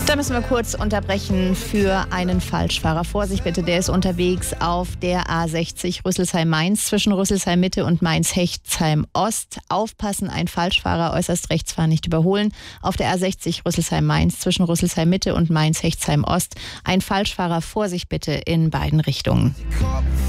Da müssen wir kurz unterbrechen für einen Falschfahrer. Vorsicht bitte, der ist unterwegs auf der A60 Rüsselsheim-Mainz zwischen Rüsselsheim-Mitte und Mainz-Hechtsheim-Ost. Aufpassen, ein Falschfahrer äußerst rechts fahren, nicht überholen. Auf der A60 Rüsselsheim-Mainz zwischen Rüsselsheim-Mitte und Mainz-Hechtsheim-Ost. Ein Falschfahrer, Vorsicht bitte in beiden Richtungen.